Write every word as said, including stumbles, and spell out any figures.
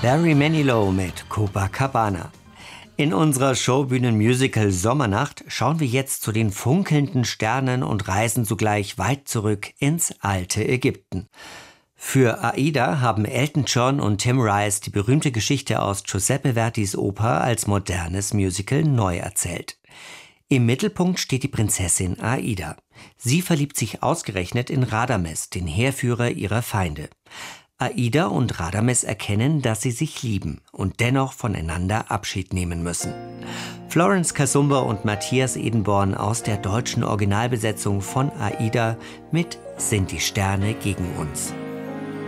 Barry Manilow mit Copacabana. In unserer Showbühnen-Musical Sommernacht schauen wir jetzt zu den funkelnden Sternen und reisen zugleich weit zurück ins alte Ägypten. Für Aida haben Elton John und Tim Rice die berühmte Geschichte aus Giuseppe Verdis Oper als modernes Musical neu erzählt. Im Mittelpunkt steht die Prinzessin Aida. Sie verliebt sich ausgerechnet in Radames, den Heerführer ihrer Feinde. Aida und Radames erkennen, dass sie sich lieben und dennoch voneinander Abschied nehmen müssen. Florence Kasumba und Matthias Edenborn aus der deutschen Originalbesetzung von Aida mit Sind die Sterne gegen uns.